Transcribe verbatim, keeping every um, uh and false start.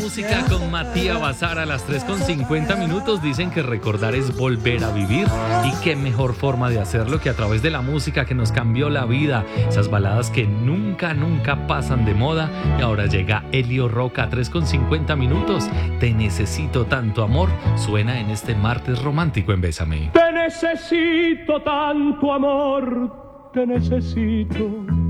música con Matías Bazar a las tres con cincuenta minutos. Dicen que recordar es volver a vivir, y qué mejor forma de hacerlo que a través de la música que nos cambió la vida. Esas baladas que nunca, nunca pasan de moda. Y ahora llega Elio Roca a tres con cincuenta minutos. Te necesito tanto amor. Suena en este martes romántico en Bésame. Te necesito tanto amor, te necesito